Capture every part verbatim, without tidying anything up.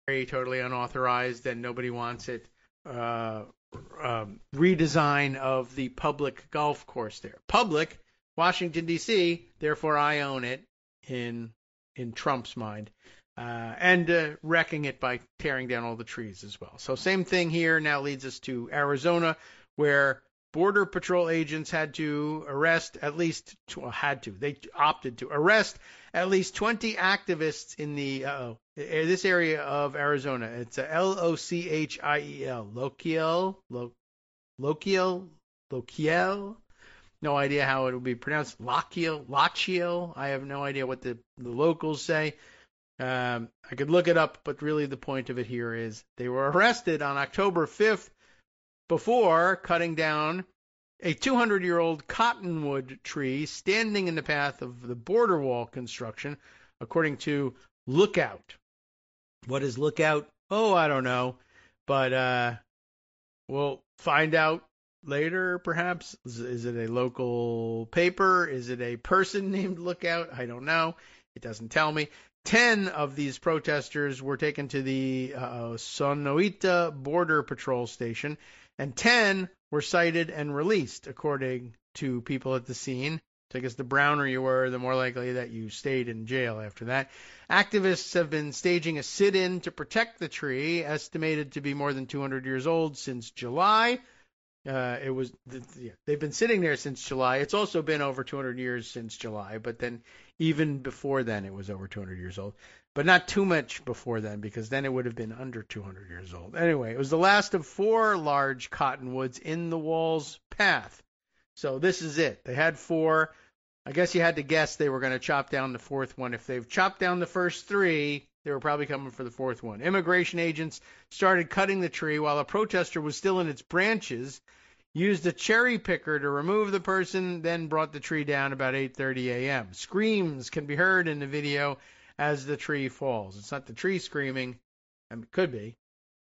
totally unauthorized and nobody wants it. Uh, um, redesign of the public golf course there. Public, Washington, D C, therefore I own it in in Trump's mind. Uh, and uh, wrecking it by tearing down all the trees as well. So same thing here now leads us to Arizona, where Border Patrol agents had to arrest at least, well, had to, they opted to arrest at least twenty activists in the, uh-oh, this area of Arizona. It's a L O C H I E L, Lochiel, Lo, Lochiel, Lochiel. No idea how it would be pronounced. Lochiel, Lochiel. I have no idea what the, the locals say. Um, I could look it up, but really the point of it here is they were arrested on October fifth before cutting down a two hundred year old cottonwood tree standing in the path of the border wall construction, according to Lookout. What is Lookout? Oh, I don't know, but uh, we'll find out later, perhaps. Is, is it a local paper? Is it a person named Lookout? I don't know. It doesn't tell me. Ten of these protesters were taken to the uh, Sonoita Border Patrol Station, and ten were cited and released, according to people at the scene. So I guess the browner you were, the more likely that you stayed in jail after that. Activists have been staging a sit-in to protect the tree, estimated to be more than two hundred years old, since July. Uh, it was yeah, they've been sitting there since July. It's also been over two hundred years since July, but then even before then it was over two hundred years old. But not too much before then, because then it would have been under two hundred years old. Anyway, it was the last of four large cottonwoods in the wall's path. So this is it. They had four. I guess you had to guess they were going to chop down the fourth one. If they've chopped down the first three, they were probably coming for the fourth one. Immigration agents started cutting the tree while a protester was still in its branches, used a cherry picker to remove the person, then brought the tree down about eight thirty a.m. Screams can be heard in the video as the tree falls. It's not the tree screaming. I mean, it could be,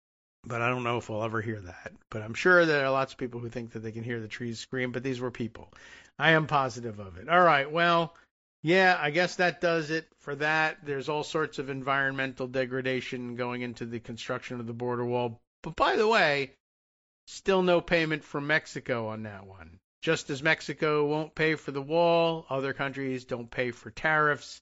but I don't know if we'll ever hear that. But I'm sure there are lots of people who think that they can hear the trees scream, but these were people. I am positive of it. All right, well, yeah, I guess that does it for that. There's all sorts of environmental degradation going into the construction of the border wall. But by the way, still no payment from Mexico on that one. Just as Mexico won't pay for the wall, other countries don't pay for tariffs.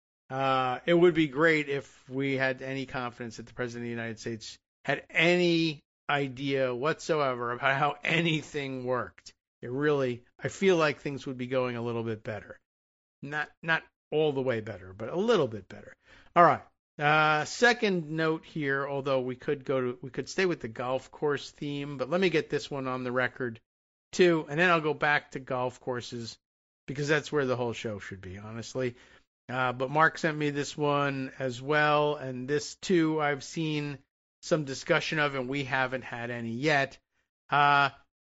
Uh, it would be great if we had any confidence that the President of the United States had any idea whatsoever about how anything worked. It really, I feel like things would be going a little bit better. Not not all the way better, but a little bit better. All right. Uh, second note here, although we could go to, we could stay with the golf course theme, but let me get this one on the record too, and then I'll go back to golf courses because that's where the whole show should be, honestly. Uh, but Mark sent me this one as well, and this too I've seen some discussion of, and we haven't had any yet. Uh,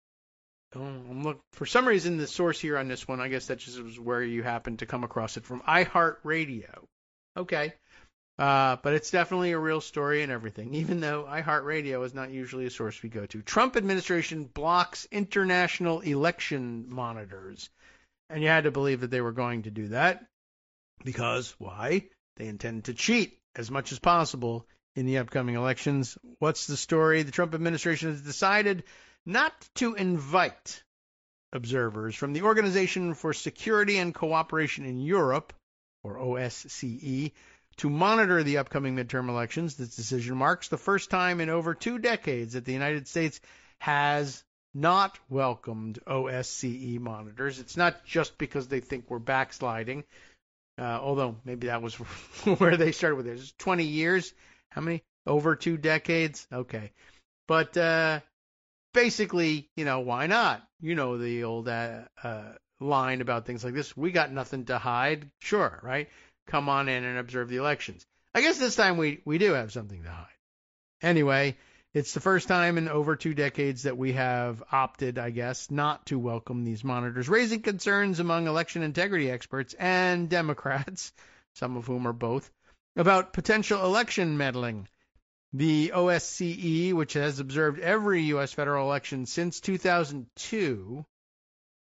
I'm look, for some reason, the source here on this one, I guess that just was where you happened to come across it from, iHeartRadio. Okay. Uh, but it's definitely a real story and everything, even though iHeartRadio is not usually a source we go to. Trump administration blocks international election monitors. And you had to believe that they were going to do that because, why? They intend to cheat as much as possible in the upcoming elections. What's the story? The Trump administration has decided not to invite observers from the Organization for Security and Cooperation in Europe, or O S C E, to monitor the upcoming midterm elections. This decision marks the first time in over two decades that the United States has not welcomed O S C E monitors. It's not just because they think we're backsliding, uh, although maybe that was where they started with it. It's twenty years. How many? Over two decades? Okay. But uh, basically, you know, why not? You know the old uh, uh, line about things like this. We got nothing to hide. Sure, right? Come on in and observe the elections. I guess this time we, we do have something to hide. Anyway, it's the first time in over two decades that we have opted, I guess, not to welcome these monitors, raising concerns among election integrity experts and Democrats, some of whom are both, about potential election meddling. The O S C E, which has observed every U S federal election since two thousand two,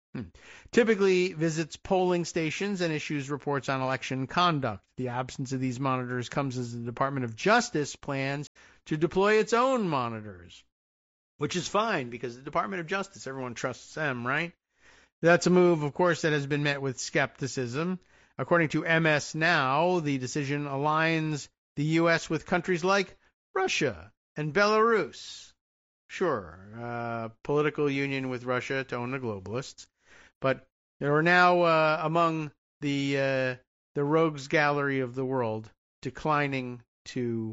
Hmm. Typically visits polling stations and issues reports on election conduct. The absence of these monitors comes as the Department of Justice plans to deploy its own monitors, which is fine because the Department of Justice, everyone trusts them, right? That's a move, of course, that has been met with skepticism. According to M S Now, the decision aligns the U S with countries like Russia and Belarus. Sure, uh, political union with Russia to own the globalists. But they are now uh, among the uh, the rogues gallery of the world, declining to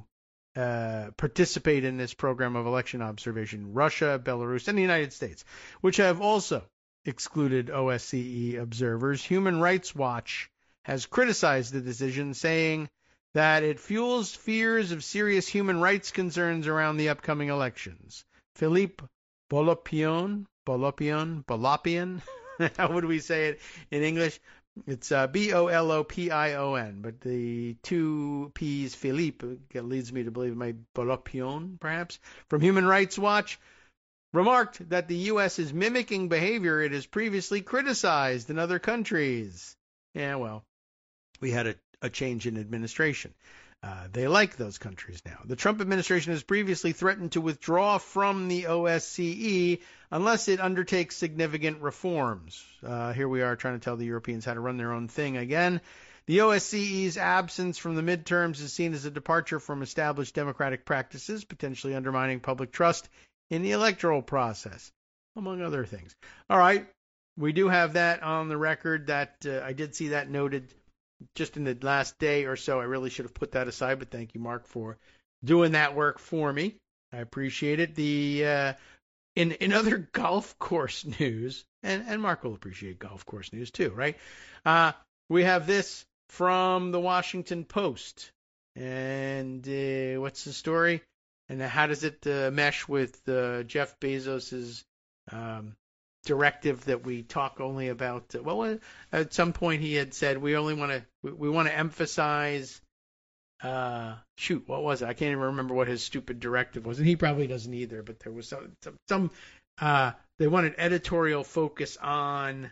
uh, participate in this program of election observation. Russia, Belarus, and the United States, which have also excluded O S C E observers. Human Rights Watch has criticized the decision, saying that it fuels fears of serious human rights concerns around the upcoming elections. Philippe Bolopion, Bolopion, Bolopion. How would we say it in English? It's uh, B O L O P I O N, but the two P's, Philippe, leads me to believe it might Bolopion, perhaps, from Human Rights Watch, remarked that the U S is mimicking behavior it has previously criticized in other countries. Yeah, well, we had a, a change in administration. Uh, they like those countries now. The Trump administration has previously threatened to withdraw from the O S C E unless it undertakes significant reforms. Uh, here we are trying to tell the Europeans how to run their own thing again. The O S C E's absence from the midterms is seen as a departure from established democratic practices, potentially undermining public trust in the electoral process, among other things. All right, we do have that on the record. That uh, I did see that noted just in the last day or so. I really should have put that aside, but thank you, Mark, for doing that work for me. I appreciate it. The uh, in in other golf course news, and, and Mark will appreciate golf course news too, right? Uh, we have this from the Washington Post. And uh, what's the story? And how does it uh, mesh with uh, Jeff Bezos's um, directive that we talk only about? Uh, well, at some point he had said we only want to we, we want to emphasize. Uh, shoot, what was it? I can't even remember what his stupid directive was, and he probably doesn't either. But there was some some, some uh, they wanted editorial focus on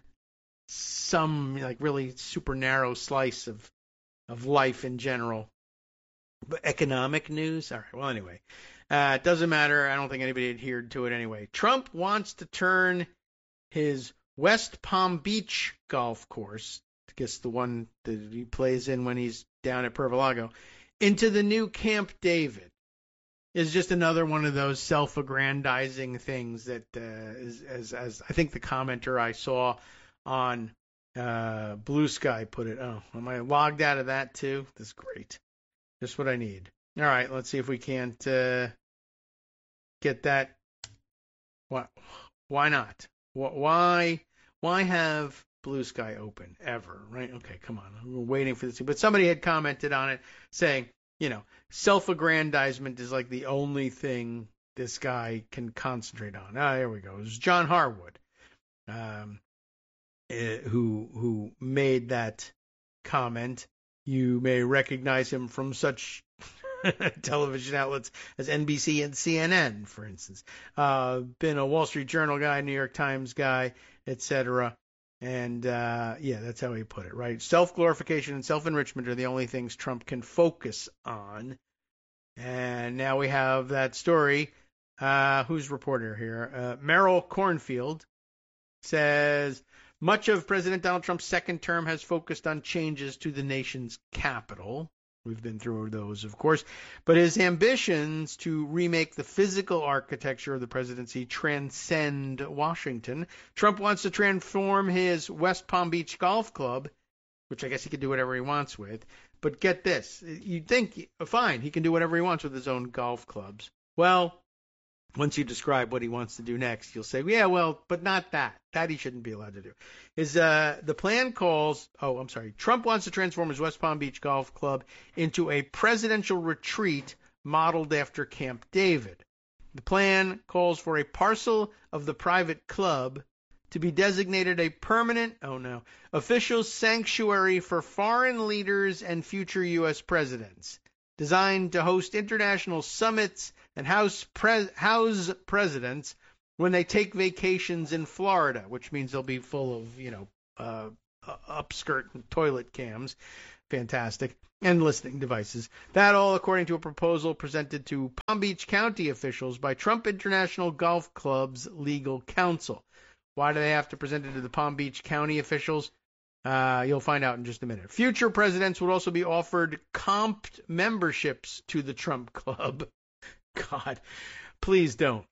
some like really super narrow slice of of life in general. But economic news? All right, well, anyway. Uh, it doesn't matter. I don't think anybody adhered to it anyway. Trump wants to turn his West Palm Beach golf course, I guess the one that he plays in when he's down at Pervalago, into the new Camp David. Is just another one of those self-aggrandizing things that, uh, is, as, as I think the commenter I saw on uh, Blue Sky put it. Oh, am I logged out of that too? That's great. Just what I need. All right, let's see if we can't uh, get that. Why, why not? Why why have Blue Sky open ever, right? Okay, come on. We're waiting for this. But somebody had commented on it saying, you know, self-aggrandizement is like the only thing this guy can concentrate on. Ah, there we go. It was John Harwood um, who who made that comment. You may recognize him from such television outlets as N B C and C N N, for instance. Uh, been a Wall Street Journal guy, New York Times guy, et cetera. And, uh, yeah, that's how he put it, right? Self-glorification and self-enrichment are the only things Trump can focus on. And now we have that story. Uh, who's reporter here? Uh, Merrill Cornfield says, much of President Donald Trump's second term has focused on changes to the nation's capital. We've been through those, of course. But his ambitions to remake the physical architecture of the presidency transcend Washington. Trump wants to transform his West Palm Beach Golf Club, which I guess he can do whatever he wants with. But get this. You'd think, fine, he can do whatever he wants with his own golf clubs. Well, once you describe what he wants to do next, you'll say, yeah, well, but not that. That he shouldn't be allowed to do. Is uh, the plan calls, oh, I'm sorry, Trump wants to transform his West Palm Beach Golf Club into a presidential retreat modeled after Camp David. The plan calls for a parcel of the private club to be designated a permanent, oh no, official sanctuary for foreign leaders and future U S presidents, designed to host international summits and house, pre- house presidents when they take vacations in Florida, which means they'll be full of, you know, uh, upskirt and toilet cams. Fantastic. And listening devices. That all according to a proposal presented to Palm Beach County officials by Trump International Golf Club's legal counsel. Why do they have to present it to the Palm Beach County officials? Uh, you'll find out in just a minute. Future presidents would also be offered comped memberships to the Trump Club. God, please don't.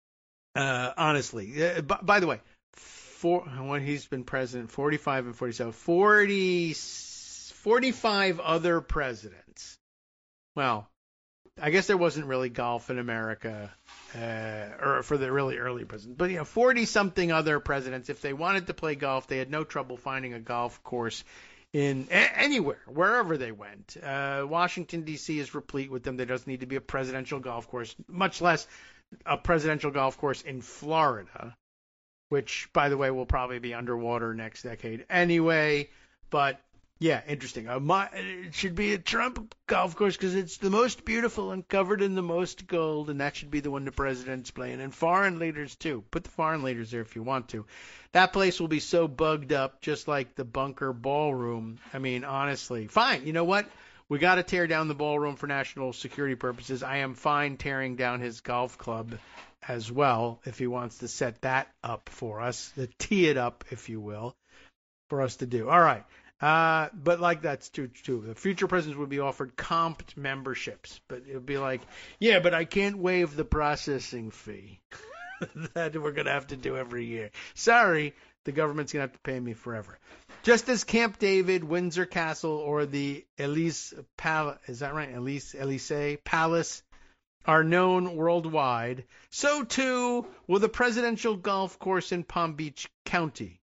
Uh, honestly. Uh, by, by the way, for, when he's been president, forty-five and forty-seven, forty, forty-five other presidents. Well, I guess there wasn't really golf in America, uh, or for the really early presidents. But, you know, forty-something other presidents, if they wanted to play golf, they had no trouble finding a golf course in a- anywhere, wherever they went. Uh, Washington, D C is replete with them. There doesn't need to be a presidential golf course, much less a presidential golf course in Florida, which, by the way, will probably be underwater next decade anyway. But yeah, interesting. Uh, my, it should be a Trump golf course because it's the most beautiful and covered in the most gold, and that should be the one the president's playing. And foreign leaders, too. Put the foreign leaders there if you want to. That place will be so bugged up, just like the bunker ballroom. I mean, honestly. Fine. You know what? We got to tear down the ballroom for national security purposes. I am fine tearing down his golf club as well if he wants to set that up for us, to tee it up, if you will, for us to do. All right. Uh, but like that's true, too. The future presidents would be offered comped memberships, but it would be like, yeah, but I can't waive the processing fee that we're going to have to do every year. Sorry, the government's going to have to pay me forever. Just as Camp David, Windsor Castle, or the Elise Palace, is that right? Elise, Elysee Palace are known worldwide, so too will the presidential golf course in Palm Beach County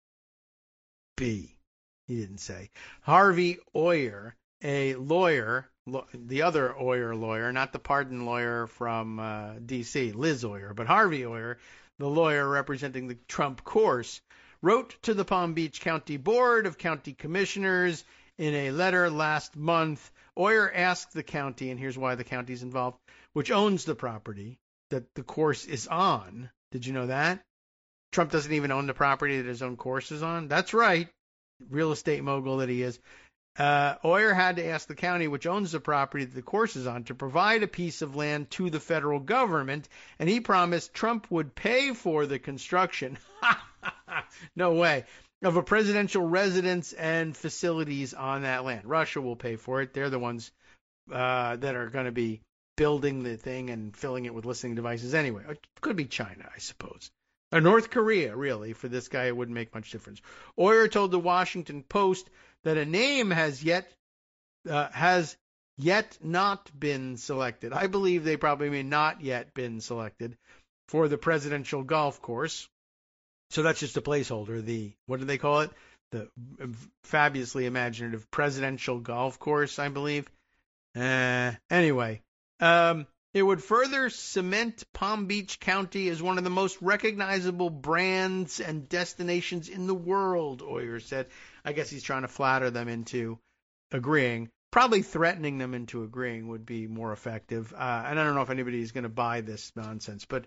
be. He didn't say. Harvey Oyer, a lawyer, lo- the other Oyer lawyer, not the pardon lawyer from uh, D C, Liz Oyer, but Harvey Oyer, the lawyer representing the Trump course, wrote to the Palm Beach County Board of County Commissioners in a letter last month. Oyer asked the county, and here's why the county's involved, which owns the property that the course is on. Did you know that? Trump doesn't even own the property that his own course is on. That's right. Real estate mogul that he is. Uh, Oyer had to ask the county, which owns the property that the course is on, to provide a piece of land to the federal government, and he promised Trump would pay for the construction. No way. Of a presidential residence and facilities on that land. Russia will pay for it. They're the ones uh, that are going to be building the thing and filling it with listening devices anyway. It could be China, I suppose. Or North Korea, really. For this guy, it wouldn't make much difference. Oyer told the Washington Post that a name has yet uh, has yet not been selected. I believe they probably mean not yet been selected for the presidential golf course. So that's just a placeholder. The, what do they call it? The fabulously imaginative presidential golf course, I believe. Uh, anyway, um, it would further cement Palm Beach County as one of the most recognizable brands and destinations in the world, Oyer said. I guess he's trying to flatter them into agreeing. Probably threatening them into agreeing would be more effective. Uh, and I don't know if anybody's going to buy this nonsense, but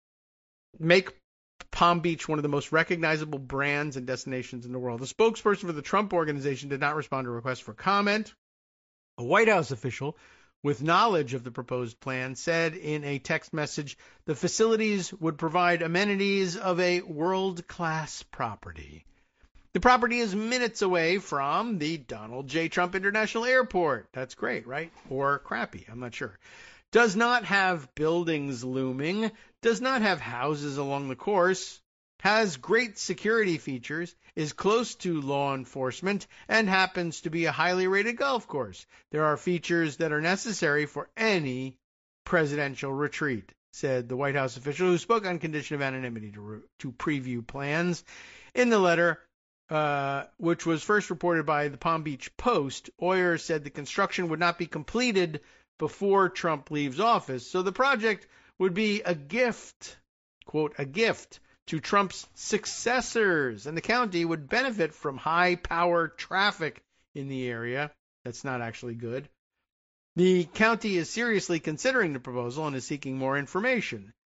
make Palm Beach one of the most recognizable brands and destinations in the world. The spokesperson for the Trump Organization did not respond to a request for comment. A White House official with knowledge of the proposed plan said in a text message the facilities would provide amenities of a world-class property. The property is minutes away from the Donald J. Trump International Airport. That's great, right? Or crappy, I'm not sure. Does not have buildings looming, does not have houses along the course, has great security features, is close to law enforcement, and happens to be a highly rated golf course. There are features that are necessary for any presidential retreat, said the White House official who spoke on condition of anonymity to, re- to preview plans. In the letter, uh, which was first reported by the Palm Beach Post, Oyer said the construction would not be completed before Trump leaves office, so the project would be a gift, quote, a gift to Trump's successors, and the county would benefit from high-power traffic in the area. That's not actually good. The county is seriously considering the proposal and is seeking more information.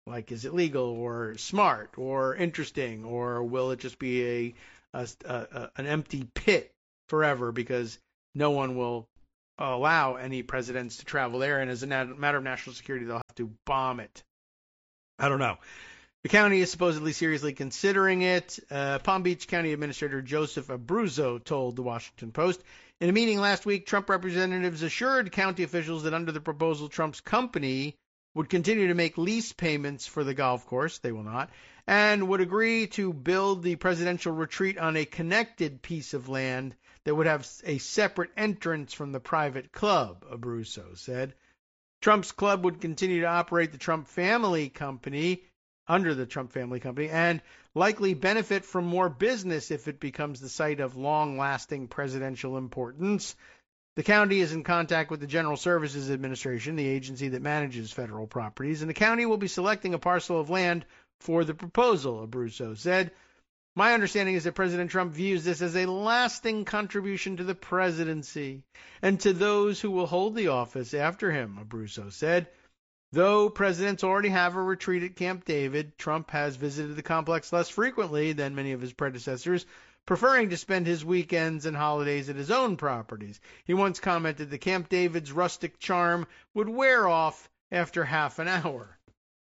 Like, is it legal or smart or interesting, or will it just be a, a, a an empty pit forever because no one will allow any presidents to travel there, and as a matter of national security, they'll have to bomb it. I don't know. The county is supposedly seriously considering it. Uh, Palm Beach County Administrator Joseph Abruzzo told the Washington Post. In a meeting last week, Trump representatives assured county officials that under the proposal, Trump's company would continue to make lease payments for the golf course. They will not. And would agree to build the presidential retreat on a connected piece of land that would have a separate entrance from the private club, Abruzzo said. Trump's club would continue to operate the Trump Family Company, under the Trump Family Company, and likely benefit from more business if it becomes the site of long-lasting presidential importance. The county is in contact with the General Services Administration, the agency that manages federal properties, and the county will be selecting a parcel of land for the proposal, Abruzzo said. My understanding is that President Trump views this as a lasting contribution to the presidency and to those who will hold the office after him, Abruzzo said. Though presidents already have a retreat at Camp David, Trump has visited the complex less frequently than many of his predecessors, preferring to spend his weekends and holidays at his own properties. He once commented that Camp David's rustic charm would wear off after half an hour.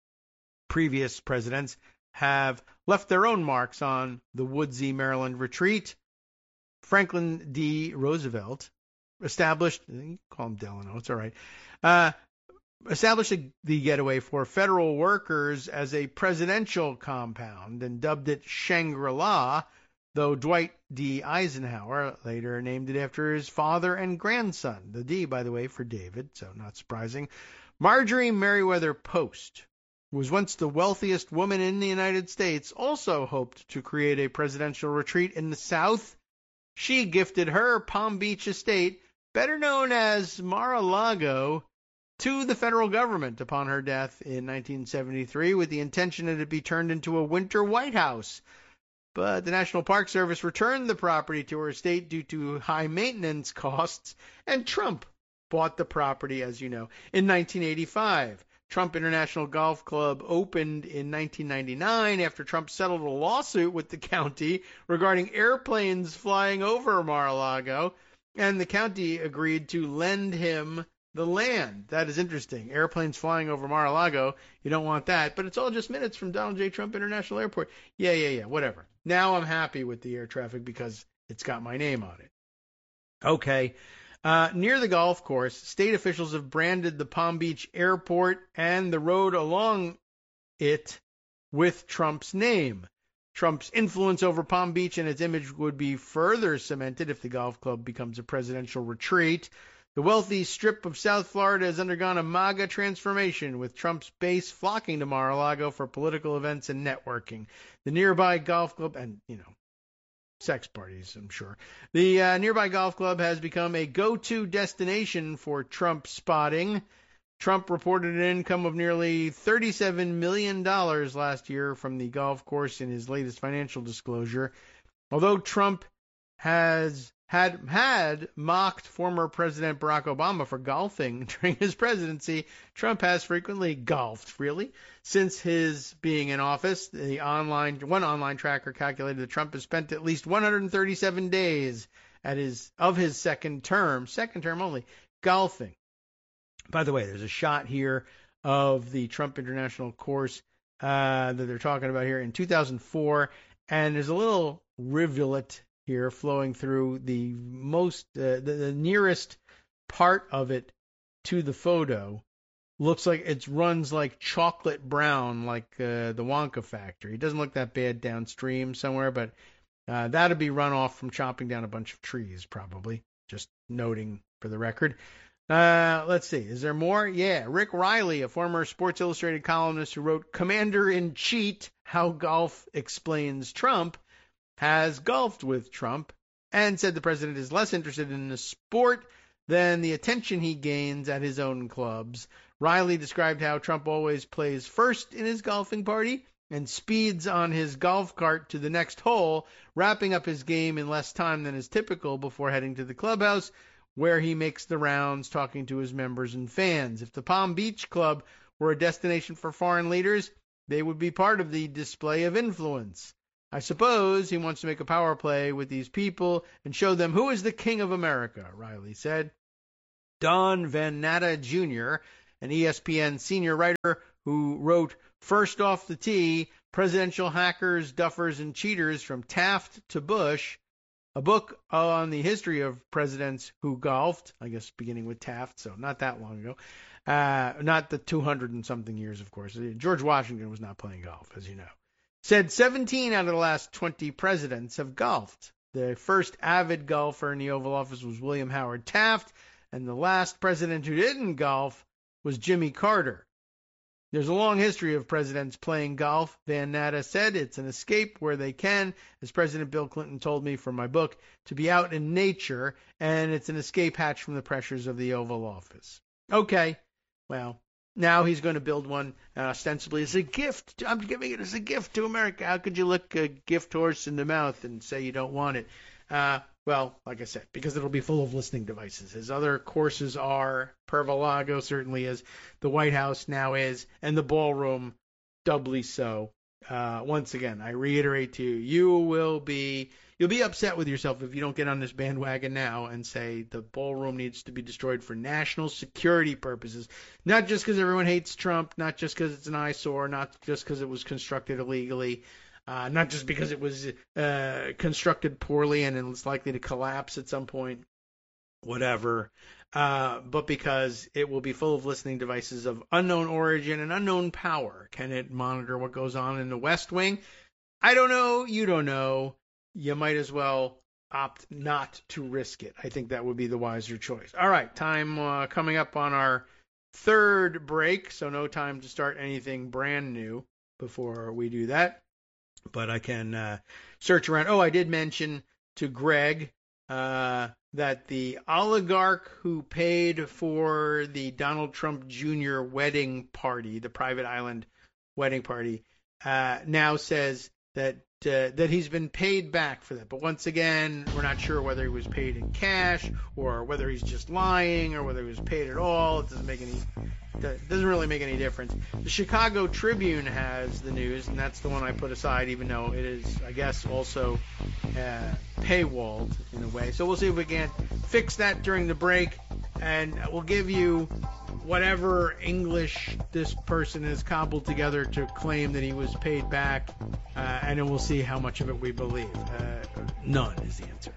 Previous presidents have left their own marks on the woodsy Maryland retreat. Franklin D. Roosevelt established, you can call him Delano, it's all right, uh, established the getaway for federal workers as a presidential compound and dubbed it Shangri-La, though Dwight D. Eisenhower later named it after his father and grandson. The D, by the way, for David, so not surprising. Marjorie Merriweather Post, who was once the wealthiest woman in the United States, also hoped to create a presidential retreat in the South. She gifted her Palm Beach estate, better known as Mar-a-Lago, to the federal government upon her death in nineteen seventy-three with the intention that it be turned into a winter White House. But the National Park Service returned the property to her estate due to high maintenance costs, and Trump bought the property, as you know, in nineteen eighty-five. Trump International Golf Club opened in nineteen ninety-nine after Trump settled a lawsuit with the county regarding airplanes flying over Mar-a-Lago, and the county agreed to lend him the land. That is interesting. Airplanes flying over Mar-a-Lago, you don't want that, but it's all just minutes from Donald J. Trump International Airport. Yeah, yeah, yeah, whatever. Now I'm happy with the air traffic because it's got my name on it. Okay. Uh, near the golf course, state officials have branded the Palm Beach airport and the road along it with Trump's name. Trump's influence over Palm Beach and its image would be further cemented if the golf club becomes a presidential retreat. The wealthy strip of South Florida has undergone a MAGA transformation, with Trump's base flocking to Mar-a-Lago for political events and networking. The nearby golf club, and, you know, sex parties, I'm sure. The uh, nearby golf club has become a go-to destination for Trump spotting. Trump reported an income of nearly thirty-seven million dollars last year from the golf course in his latest financial disclosure. Although Trump has had had mocked former President Barack Obama for golfing during his presidency, Trump has frequently golfed, really, since his being in office. The online one online tracker calculated that Trump has spent at least one hundred thirty-seven days at his of his second term, second term only, golfing. By the way, there's a shot here of the Trump International course uh, that they're talking about here in two thousand four, and there's a little rivulet here flowing through the most uh, the, the nearest part of it to the photo. Looks like it runs like chocolate brown, like uh, the Wonka factory. It doesn't look that bad downstream somewhere, but uh, that'll be runoff from chopping down a bunch of trees, probably. Just noting for the record. Uh, let's see. Is there more? Yeah. Rick Riley, a former Sports Illustrated columnist who wrote Commander-in-Cheat, How Golf Explains Trump, has golfed with Trump and said the president is less interested in the sport than the attention he gains at his own clubs. Riley described how Trump always plays first in his golfing party and speeds on his golf cart to the next hole, wrapping up his game in less time than is typical before heading to the clubhouse, where he makes the rounds talking to his members and fans. If the Palm Beach Club were a destination for foreign leaders, they would be part of the display of influence. I suppose he wants to make a power play with these people and show them who is the king of America, Riley said. Don Van Natta Junior, an E S P N senior writer who wrote First Off the Tee, Presidential Hackers, Duffers, and Cheaters from Taft to Bush, a book on the history of presidents who golfed, I guess beginning with Taft, so not that long ago. Uh, not the two hundred and something years, of course. George Washington was not playing golf, as you know. Said seventeen out of the last twenty presidents have golfed. The first avid golfer in the Oval Office was William Howard Taft, and the last president who didn't golf was Jimmy Carter. There's a long history of presidents playing golf, Van Natta said. It's an escape where they can, as President Bill Clinton told me from my book, to be out in nature, and it's an escape hatch from the pressures of the Oval Office. Okay, well, now he's going to build one uh, ostensibly as a gift. I'm giving it as a gift to America. How could you look a gift horse in the mouth and say you don't want it? Uh, well, like I said, because it'll be full of listening devices. His other courses are Pervalago, certainly is, the White House now is, and the ballroom doubly so. Uh, once again, I reiterate to you, you will be, you'll be upset with yourself if you don't get on this bandwagon now and say the ballroom needs to be destroyed for national security purposes. Not just because everyone hates Trump, not just because it's an eyesore, not just because it was constructed illegally, uh, not just because it was uh, constructed poorly and it's likely to collapse at some point, whatever, uh, but because it will be full of listening devices of unknown origin and unknown power. Can it monitor what goes on in the West Wing? I don't know. You don't know. You might as well opt not to risk it. I think that would be the wiser choice. All right, time uh, coming up on our third break, so no time to start anything brand new before we do that. But I can uh, search around. Oh, I did mention to Greg uh, that the oligarch who paid for the Donald Trump Junior wedding party, the private island wedding party, uh, now says that uh, that he's been paid back for that. But once again, we're not sure whether he was paid in cash or whether he's just lying or whether he was paid at all. It doesn't make any doesn't really make any difference. The Chicago Tribune has the news, and that's the one I put aside, even though it is, I guess, also uh, paywalled in a way. So we'll see if we can fix that during the break, and we'll give you whatever English this person has cobbled together to claim that he was paid back, uh, and then we'll see how much of it we believe. Uh, none is the answer.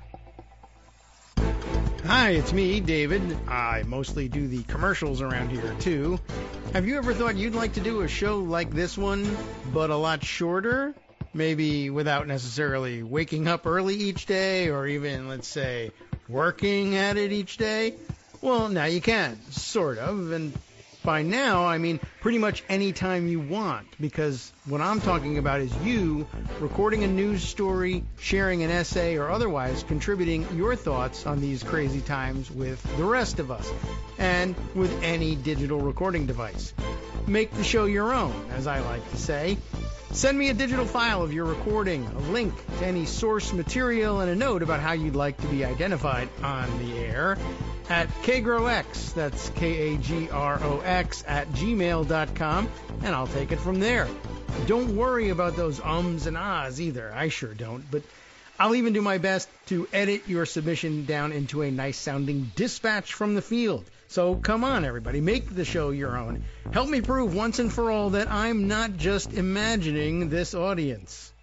Hi, it's me, David. I mostly do the commercials around here, too. Have you ever thought you'd like to do a show like this one, but a lot shorter? Maybe without necessarily waking up early each day, or even, let's say, working at it each day? Well, now you can, sort of, and by now, I mean pretty much any time you want, because what I'm talking about is you recording a news story, sharing an essay, or otherwise contributing your thoughts on these crazy times with the rest of us, and with any digital recording device. Make the show your own, as I like to say. Send me a digital file of your recording, a link to any source material, and a note about how you'd like to be identified on the air at KagroX, that's K A G R O X, at gmail dot com, and I'll take it from there. Don't worry about those ums and ahs either. I sure don't, but I'll even do my best to edit your submission down into a nice-sounding dispatch from the field. So come on, everybody, make the show your own. Help me prove once and for all that I'm not just imagining this audience.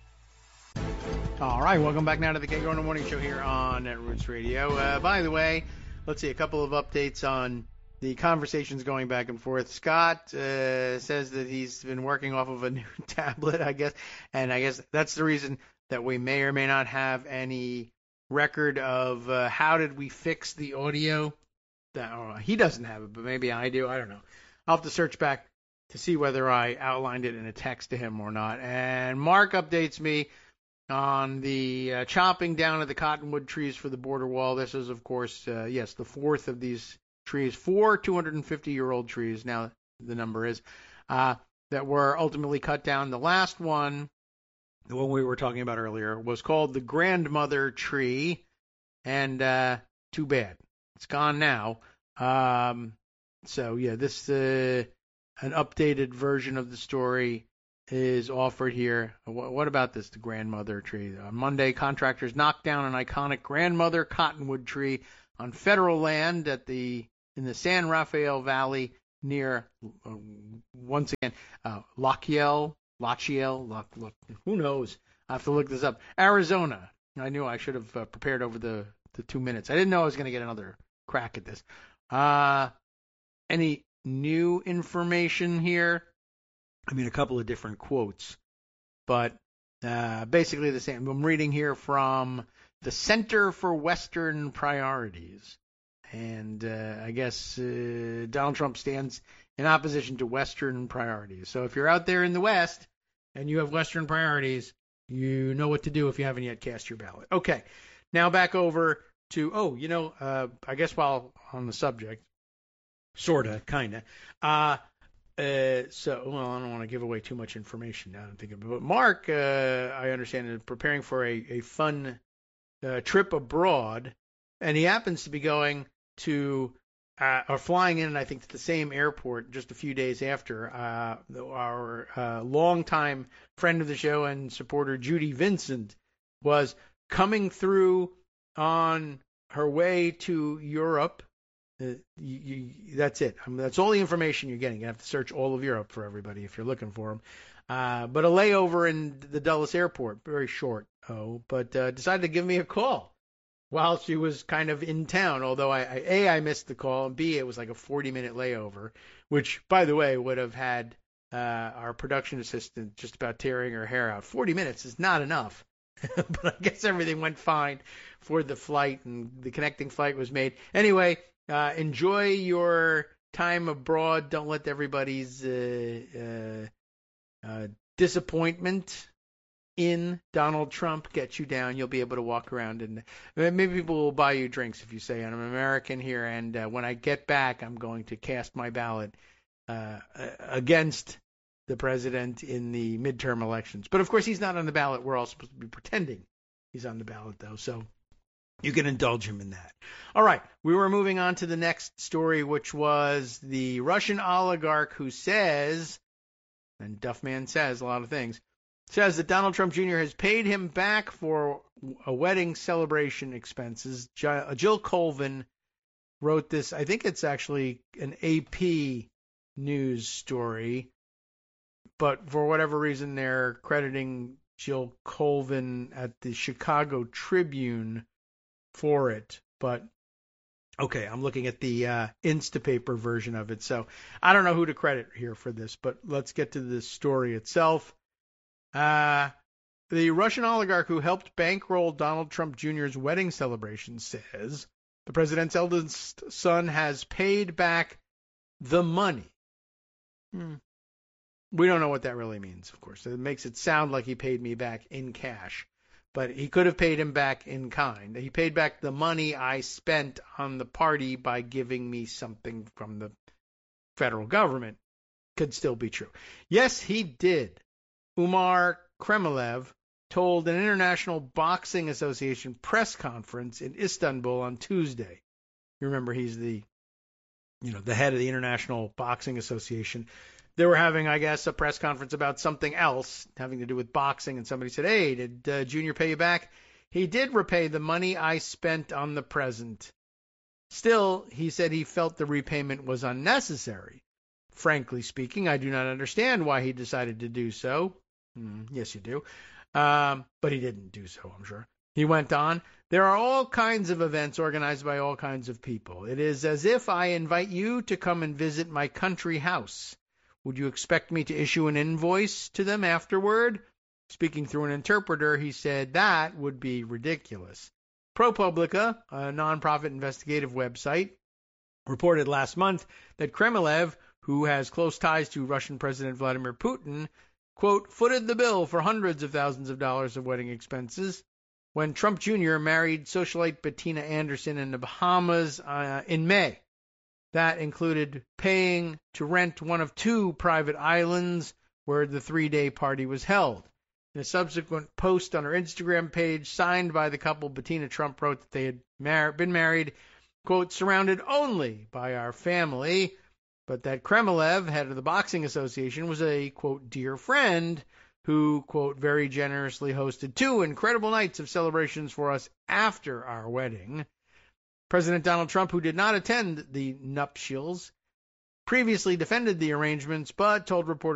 All right, welcome back now to the Kagro in the Morning Show here on Netroots Radio. Uh, by the way, let's see, a couple of updates on the conversations going back and forth. Scott uh, says that he's been working off of a new tablet, I guess, and I guess that's the reason that we may or may not have any record of uh, how did we fix the audio. That, oh, he doesn't have it, but maybe I do. I don't know. I'll have to search back to see whether I outlined it in a text to him or not. And Mark updates me on the uh, chopping down of the cottonwood trees for the border wall. This is, of course, uh, yes, the fourth of these trees, four two hundred fifty-year-old trees, now the number is, uh, that were ultimately cut down. The last one, the one we were talking about earlier, was called the grandmother tree, and uh, too bad. It's gone now. Um, so, yeah, this uh, an updated version of the story is offered here. What about this, the grandmother tree? On Monday, contractors knocked down an iconic grandmother cottonwood tree on federal land at the in the San Rafael Valley near, uh, once again, uh, Lachiel, Lachiel, Loch, Loch, who knows? I have to look this up. Arizona. I knew I should have uh, prepared over the, the two minutes. I didn't know I was going to get another crack at this. Uh, any new information here? I mean, a couple of different quotes, but uh, basically the same. I'm reading here from the Center for Western Priorities. And uh, I guess uh, Donald Trump stands in opposition to Western priorities. So if you're out there in the West and you have Western priorities, you know what to do if you haven't yet cast your ballot. Okay, now back over to, oh, you know, uh, I guess while on the subject, sort of, kind of, uh, Uh, so, well, I don't want to give away too much information now. I'm thinking, but Mark, uh, I understand, is preparing for a, a fun uh, trip abroad, and he happens to be going to, uh, or flying in, I think, to the same airport just a few days after uh, our uh, longtime friend of the show and supporter Judy Vincent was coming through on her way to Europe. Uh, you, you, that's it. I mean, that's all the information you're getting. You have to search all of Europe for everybody if you're looking for them. Uh, but a layover in the Dulles airport, very short, oh, but uh, decided to give me a call while she was kind of in town. Although I, I, A, I missed the call, and B, it was like a forty-minute layover, which, by the way, would have had uh, our production assistant just about tearing her hair out. forty minutes is not enough. But I guess everything went fine for the flight, and the connecting flight was made. Anyway, Uh, enjoy your time abroad. Don't let everybody's uh, uh, uh, disappointment in Donald Trump get you down. You'll be able to walk around, and maybe people will buy you drinks if you say, I'm American here, and uh, when I get back, I'm going to cast my ballot uh, against the president in the midterm elections. But, of course, he's not on the ballot. We're all supposed to be pretending he's on the ballot, though, so you can indulge him in that. All right, we were moving on to the next story, which was the Russian oligarch who says, and Duffman says a lot of things, says that Donald Trump Junior has paid him back for a wedding celebration expenses. Jill Colvin wrote this. I think it's actually an A P news story, but for whatever reason they're crediting Jill Colvin at the Chicago Tribune for it. But okay, I'm looking at the uh, Instapaper version of it, so I don't know who to credit here for this, but let's get to the story itself. Uh, the Russian oligarch who helped bankroll Donald Trump Junior's wedding celebration says the president's eldest son has paid back the money. Hmm. We don't know what that really means, of course. It makes it sound like he paid me back in cash. But he could have paid him back in kind. He paid back the money I spent on the party by giving me something from the federal government. Could still be true. Yes, he did. Umar Kremlev told an International Boxing Association press conference in Istanbul on Tuesday. You remember he's the, you know, the head of the International Boxing Association. They were having, I guess, a press conference about something else having to do with boxing, and somebody said, hey, did uh, Junior pay you back? He did repay the money I spent on the present. Still, he said he felt the repayment was unnecessary. Frankly speaking, I do not understand why he decided to do so. Mm, yes, you do. Um, but he didn't do so, I'm sure. He went on, there are all kinds of events organized by all kinds of people. It is as if I invite you to come and visit my country house. Would you expect me to issue an invoice to them afterward? Speaking through an interpreter, he said that would be ridiculous. ProPublica, a nonprofit investigative website, reported last month that Kremlev, who has close ties to Russian President Vladimir Putin, quote, footed the bill for hundreds of thousands of dollars of wedding expenses when Trump Junior married socialite Bettina Anderson in the Bahamas uh, in May. That included paying to rent one of two private islands where the three-day party was held. In a subsequent post on her Instagram page, signed by the couple, Bettina Trump wrote that they had mar- been married, quote, surrounded only by our family. but that Kremlev, head of the Boxing Association, was a, quote, dear friend who, quote, very generously hosted two incredible nights of celebrations for us after our wedding. President Donald Trump, who did not attend the nuptials, previously defended the arrangements, but told reporters